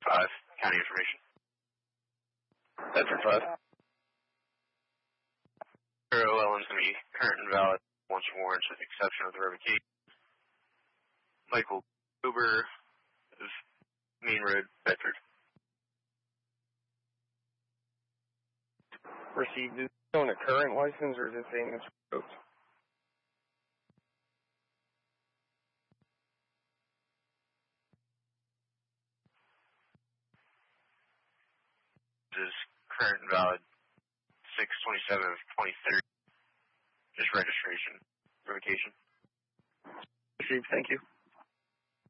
5, county information. Bedford 5. Your OL is going to be current and valid once warrants with the exception of the revocation. Michael Uber of Main Road, Bedford. Received. Is it on a current license or is it saying it's revoked? This is current and valid 6/27 of 2030. Just registration. Revocation. Received. Thank you.